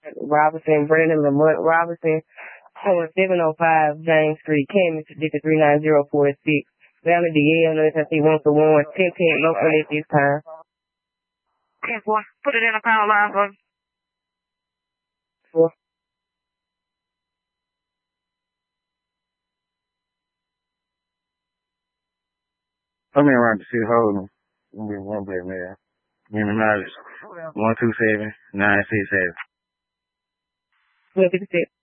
Robinson, Brandon Lamont Robinson, 705 James Street, Kansas, District 39046. Valley DL, SSC 141, 1010, local at this time. 10-4, put it in a power line for me. 4. I'm in around the city holding. I'm going to be one bit, man. Give me knowledge. 127-967. 156.